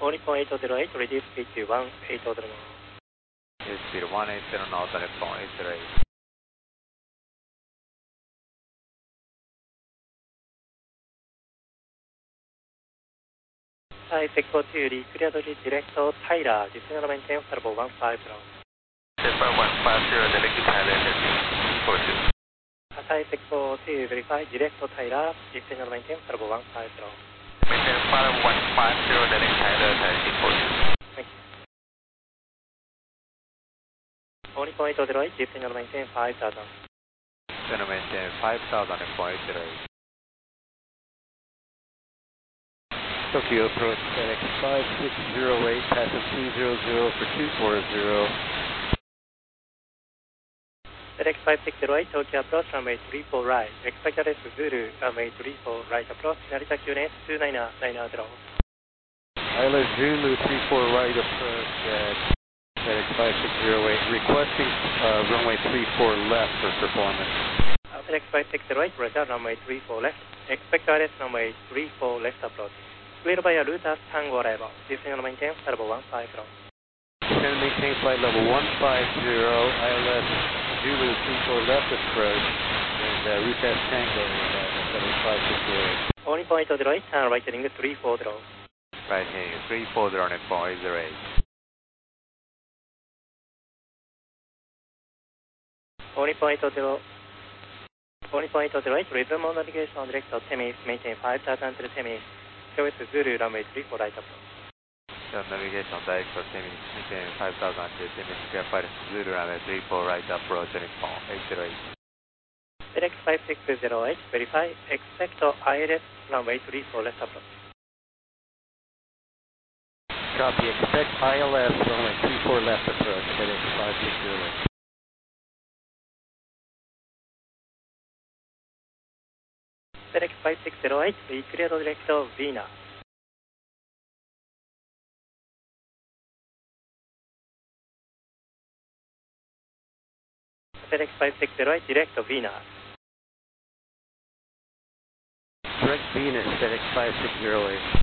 40.808, reduce speed to 1800 knots. Reduce speed 180 knots, Nippon 808. Pacific 42, cleared direct Tyler, descend maintain turbo 15 knots. December 150, direct to Thailand, heading 42. Pacific 42, verify direct Tyler, descend maintain turbo 15 knots. Maintain 150, direct Thailand, heading 42. Thank you. 40.808, descend maintain 5000. Descend maintain 5000, Nippon 808. Tokyo approach FedEx 5608, passing 200 for 240. FedEx 5608, Tokyo approach, runway 34 right. Expect arrest Zulu, runway 34 right approach, Narita QNS 29990. Isla Zulu 34 right approach at FedEx 5608, requesting runway 34 left for performance. FedEx 5608, Roger, runway 34 left. Expect arrest runway 34 left approach. Clear by a Lutas Tango arrival. Descend maintain level 150. Descend maintain flight level 150, ILS Zulu 34 left approach, and Lutas Tango at FedEx 5608. Only point of the right, turn right heading 340. Right heading 340, Nippon 808. Only point of the right, resume on navigation on direct Temis, maintain 5000 to Temis. QS Zulu, runway 34 right approach. Navigation direct to Temis, maintain 5000 to Temis, clear flight Zulu, runway 34 right approach, Nippon 808. FedEx 5608, verify, expect ILS runway 34 left approach. Copy, expect ILS runway 34 left approach, FedEx 5608. FedEx 5608, we cleared direct Vina. FedEx 5608, direct Vina. Direct Venus, FedEx 5608.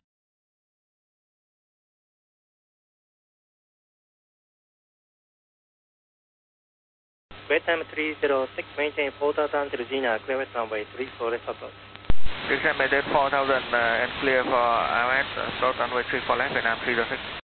Wait time 306, maintain 4000 to Gina, clear runway 34 left approach. Descend maintain 4000 and clear for ILS, start runway 34 left, and I'm 306.